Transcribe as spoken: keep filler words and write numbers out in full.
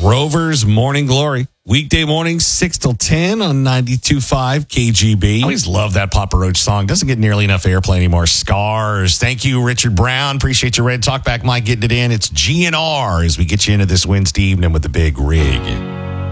Rover's Morning Glory. Weekday mornings, six till ten on ninety-two point five K G B. I always love that Papa Roach song. Doesn't get nearly enough airplay anymore. Scars. Thank you, Richard Brown. Appreciate your Red Talkback, Mike, getting it in. It's G N R as we get you into this Wednesday evening with the big rig.